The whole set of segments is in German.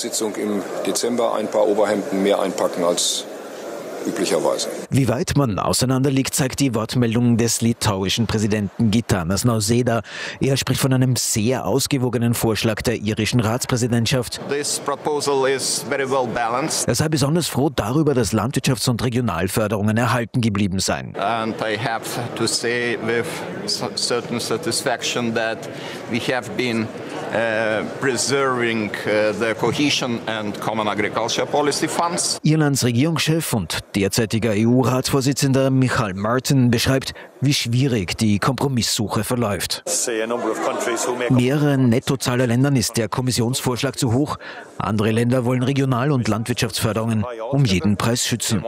Ratssitzung im Dezember ein paar Oberhemden mehr einpacken als üblicherweise. Wie weit man auseinanderliegt, zeigt die Wortmeldung des litauischen Präsidenten Gitanas Nausėda. Er spricht von einem sehr ausgewogenen Vorschlag der irischen Ratspräsidentschaft. Er sei besonders froh darüber, dass Landwirtschafts- und Regionalförderungen erhalten geblieben seien. And I have to say with certain satisfaction that we have been preserving the cohesion and common agriculture policy funds. Irlands Regierungschef und derzeitiger EU-Ratsvorsitzender Michael Martin beschreibt, wie schwierig die Kompromisssuche verläuft. Mehreren Nettozahlerländern ist der Kommissionsvorschlag zu hoch. Andere Länder wollen Regional- und Landwirtschaftsförderungen um jeden Preis schützen.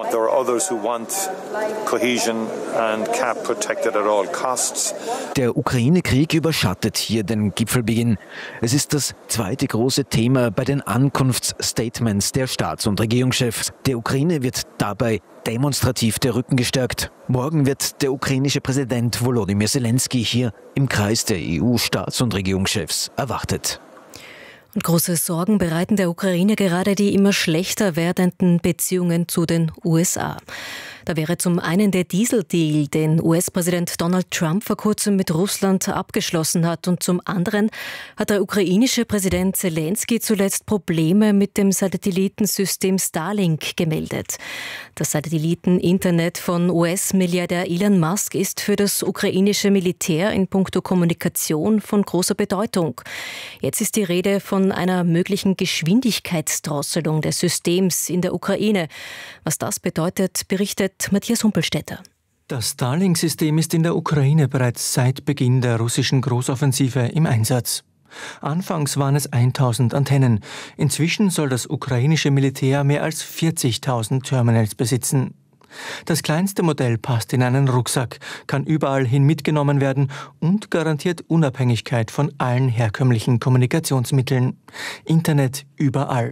Der Ukraine-Krieg überschattet hier den Gipfelbeginn. Es ist das zweite große Thema bei den Ankunftsstatements der Staats- und Regierungschefs. Der Ukraine wird dabei demonstrativ der Rücken gestärkt. Morgen wird der ukrainische Präsident Volodymyr Zelensky hier im Kreis der EU-Staats- und Regierungschefs erwartet. Und große Sorgen bereiten der Ukraine gerade die immer schlechter werdenden Beziehungen zu den USA. Da wäre zum einen der Dieseldeal, den US-Präsident Donald Trump vor kurzem mit Russland abgeschlossen hat. Und zum anderen hat der ukrainische Präsident Zelensky zuletzt Probleme mit dem Satellitensystem Starlink gemeldet. Das Satelliteninternet von US-Milliardär Elon Musk ist für das ukrainische Militär in puncto Kommunikation von großer Bedeutung. Jetzt ist die Rede von einer möglichen Geschwindigkeitsdrosselung des Systems in der Ukraine. Was das bedeutet, berichtet Matthias Humpelstädter. Das Starlink-System ist in der Ukraine bereits seit Beginn der russischen Großoffensive im Einsatz. Anfangs waren es 1000 Antennen. Inzwischen soll das ukrainische Militär mehr als 40.000 Terminals besitzen. Das kleinste Modell passt in einen Rucksack, kann überall hin mitgenommen werden und garantiert Unabhängigkeit von allen herkömmlichen Kommunikationsmitteln. Internet überall.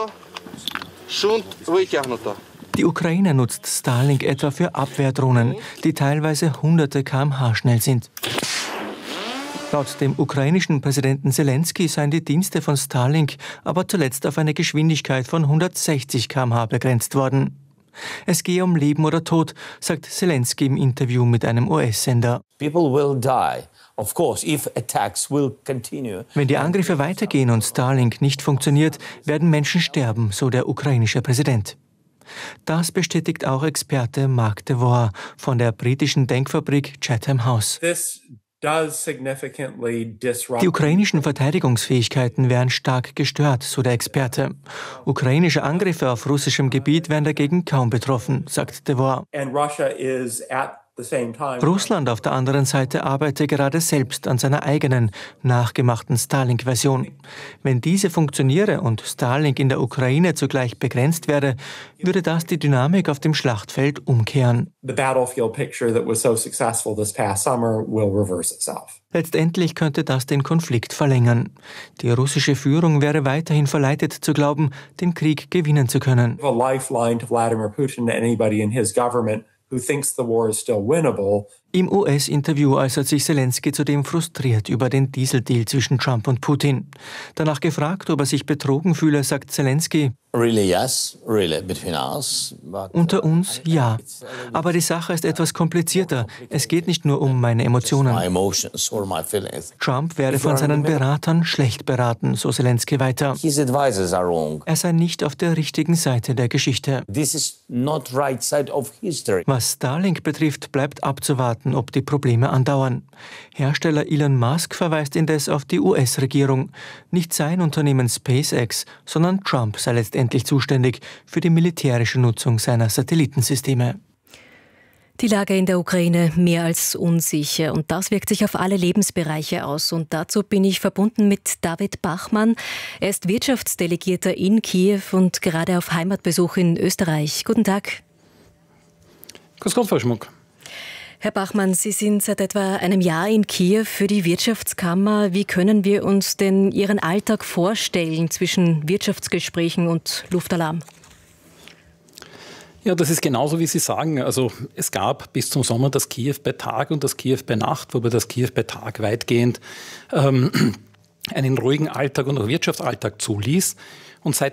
Die Ukraine nutzt Starlink etwa für Abwehrdrohnen, die teilweise hunderte km/h schnell sind. Laut dem ukrainischen Präsidenten Zelensky seien die Dienste von Starlink aber zuletzt auf eine Geschwindigkeit von 160 km/h begrenzt worden. Es gehe um Leben oder Tod, sagt Zelensky im Interview mit einem US-Sender. Wenn die Angriffe weitergehen und Starlink nicht funktioniert, werden Menschen sterben, so der ukrainische Präsident. Das bestätigt auch Experte Mark DeVore von der britischen Denkfabrik Chatham House. Die ukrainischen Verteidigungsfähigkeiten wären stark gestört, so der Experte. Ukrainische Angriffe auf russischem Gebiet wären dagegen kaum betroffen, sagt DeVore. Russland auf der anderen Seite arbeite gerade selbst an seiner eigenen, nachgemachten Starlink-Version. Wenn diese funktioniere und Starlink in der Ukraine zugleich begrenzt werde, würde das die Dynamik auf dem Schlachtfeld umkehren. Letztendlich könnte das den Konflikt verlängern. Die russische Führung wäre weiterhin verleitet zu glauben, den Krieg gewinnen zu können. Im US-Interview äußert sich Zelensky zudem frustriert über den Dieseldeal zwischen Trump und Putin. Danach gefragt, ob er sich betrogen fühle, sagt Zelensky: Unter uns, ja. Aber die Sache ist etwas komplizierter. Es geht nicht nur um meine Emotionen. Trump werde von seinen Beratern schlecht beraten, so Zelensky weiter. Er sei nicht auf der richtigen Seite der Geschichte. Was Starlink betrifft, bleibt abzuwarten, ob die Probleme andauern. Hersteller Elon Musk verweist indes auf die US-Regierung. Nicht sein Unternehmen SpaceX, sondern Trump sei letztendlich zuständig für die militärische Nutzung seiner Satellitensysteme. Die Lage in der Ukraine mehr als unsicher und das wirkt sich auf alle Lebensbereiche aus. Und dazu bin ich verbunden mit David Bachmann. Er ist Wirtschaftsdelegierter in Kiew und gerade auf Heimatbesuch in Österreich. Guten Tag. Grüß Gott, Frau Schmuck. Herr Bachmann, Sie sind seit etwa einem Jahr in Kiew für die Wirtschaftskammer. Wie können wir uns denn Ihren Alltag vorstellen zwischen Wirtschaftsgesprächen und Luftalarm? Ja, das ist genauso, wie Sie sagen. Also es gab bis zum Sommer das Kiew bei Tag und das Kiew bei Nacht, wobei das Kiew bei Tag weitgehend einen ruhigen Alltag und auch Wirtschaftsalltag zuließ. Und seit